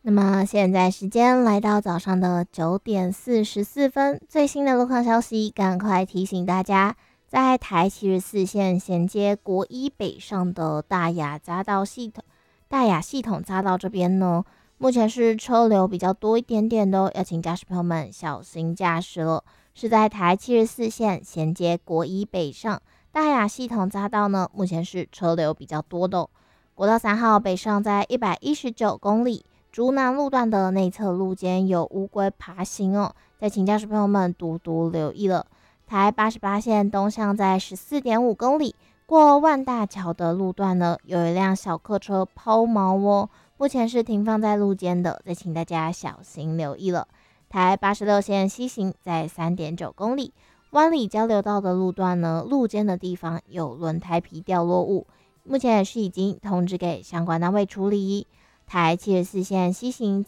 那么现在时间来到早上的9点44分，最新的路况消息，赶快提醒大家，在台74线衔接国一北上的大雅系统匝道这边呢，目前是车流比较多一点点的哦，要请驾驶朋友们小心驾驶了。是在台74线衔接国一北上大雅系统匝道呢，目前是车流比较多的哦。国道3号北上在119公里。竹南路段的内侧路肩有乌龟爬行哦，再请驾驶朋友们多多留意了。台88线东向在14.5公里，过万大桥的路段呢，有一辆小客车抛锚哦，目前是停放在路肩的，再请大家小心留意了。台86线西行在3.9公里，湾里交流道的路段呢，路肩的地方有轮胎皮掉落物，目前也是已经通知给相关单位处理。台74线西行